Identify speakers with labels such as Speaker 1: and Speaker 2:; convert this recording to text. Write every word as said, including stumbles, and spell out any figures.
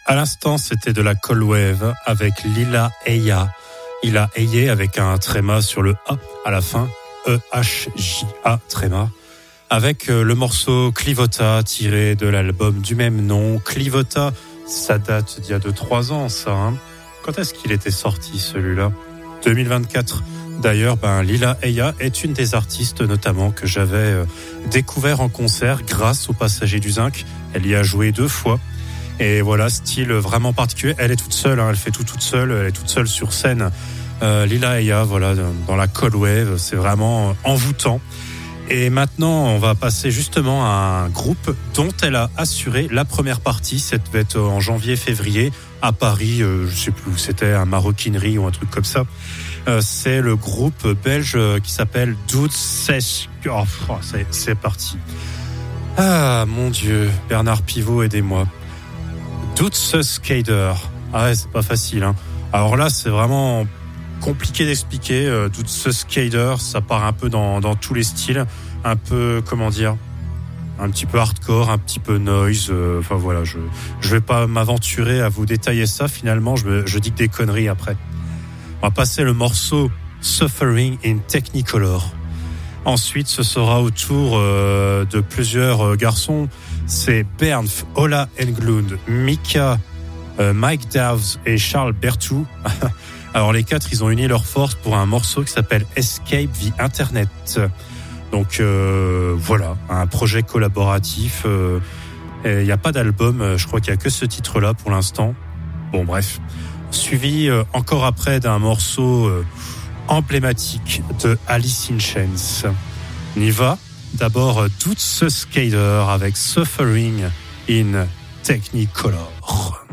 Speaker 1: À l'instant, c'était de la Cold Wave avec Lila Eya. Lila Eya avec un tréma sur le A à la fin. E H J A, tréma. Avec le morceau Clivota tiré de l'album du même nom. Clivota, ça date d'il y a deux trois ans, ça. Hein. Quand est-ce qu'il était sorti, celui-là ? deux mille vingt-quatre. D'ailleurs, ben, Lila Eya est une des artistes notamment que j'avais euh, découvert en concert grâce au Passagers du Zinc. Elle y a joué deux fois. Et voilà, style vraiment particulier. Elle est toute seule, hein, elle fait tout toute seule. Elle est toute seule sur scène. Euh, Lila Eya, voilà, dans la Cold Wave, c'est vraiment envoûtant. Et maintenant, on va passer justement à un groupe dont elle a assuré la première partie. Ça devait être en janvier-février à Paris. Euh, je sais plus où c'était, un maroquinerie ou un truc comme ça. Euh, c'est le groupe belge qui s'appelle Dude Sesh. Oh, c'est, c'est parti. Ah, mon Dieu. Bernard Pivot, aidez-moi. Dude Skater. Ah ouais, c'est pas facile, hein. Alors là, c'est vraiment compliqué d'expliquer. Euh, Dude Skater, ça part un peu dans, dans tous les styles. Un peu, comment dire, un petit peu hardcore, un petit peu noise. Euh, enfin voilà, je je vais pas m'aventurer à vous détailler ça. Finalement, je, me, je dis que des conneries après. On va passer le morceau Suffering in Technicolor. Ensuite, ce sera au tour euh, de plusieurs euh, garçons. C'est Bernf, Ola Englund, Mika, euh, Mike Dawes et Charles Bertou. Alors les quatre, ils ont uni leurs forces pour un morceau qui s'appelle Escape via Internet. Donc euh, voilà, un projet collaboratif. Euh, il n'y a pas d'album, je crois qu'il n'y a que ce titre-là pour l'instant. Bon bref. Suivi euh, encore après d'un morceau euh, emblématique de Alice in Chains. On y va. D'abord, Dude Skater avec Suffering in Technicolor.